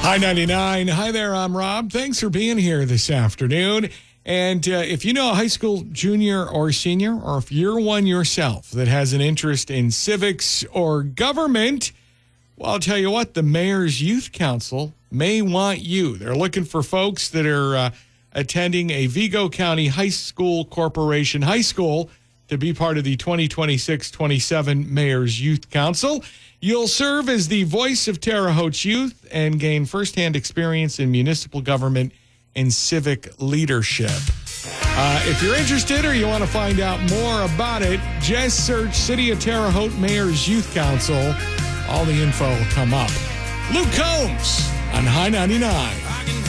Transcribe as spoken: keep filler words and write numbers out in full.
Hi, ninety-nine. Hi there, I'm Rob. Thanks for being here this afternoon. And uh, if you know a high school junior or senior, or if you're one yourself that has an interest in civics or government, well, I'll tell you what, the Mayor's Youth Council may want you. They're looking for folks that are uh, attending a Vigo County High School Corporation High School to be part of the twenty twenty-six twenty-seven Mayor's Youth Council. You'll serve as the voice of Terre Haute youth and gain firsthand experience in municipal government and civic leadership. Uh, if you're interested or you want to find out more about it, just search City of Terre Haute Mayor's Youth Council. All the info will come up. Luke Combs on High ninety-nine.